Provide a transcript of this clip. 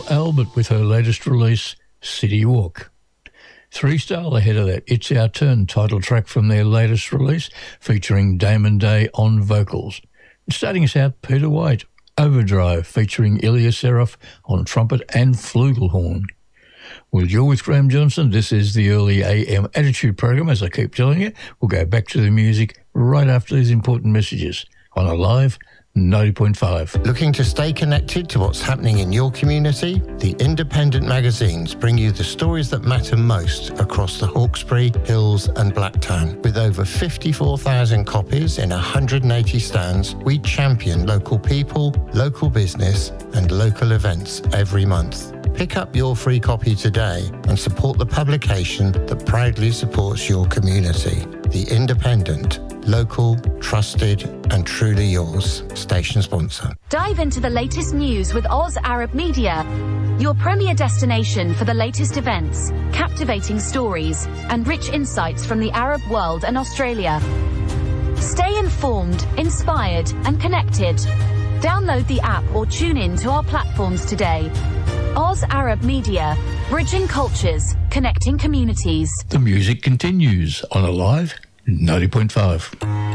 Albert with her latest release, City Walk. 3-star ahead of that, It's Our Turn title track from their latest release, featuring Damon Day on vocals. And starting us out, Peter White, Overdrive, featuring Ilya Serov on trumpet and flugelhorn. Well, you're with Graham Johnson. This is the Early AM Attitude program, as I keep telling you. We'll go back to the music right after these important messages on Alive 90.5. Looking to stay connected to what's happening in your community? The independent magazines bring you the stories that matter most across the Hawkesbury, Hills and Blacktown. With over 54,000 copies in 180 stands, we champion local people, local business and local events every month. Pick up your free copy today and support the publication that proudly supports your community. The Independent. Local, trusted and truly yours. Station sponsor. Dive into the latest news with Oz Arab Media, your premier destination for the latest events, captivating stories and rich insights from the Arab world and Australia. Stay informed, inspired and connected. Download the app or tune in to our platforms today. Oz Arab Media, bridging cultures, connecting communities. The music continues on Alive 90.5.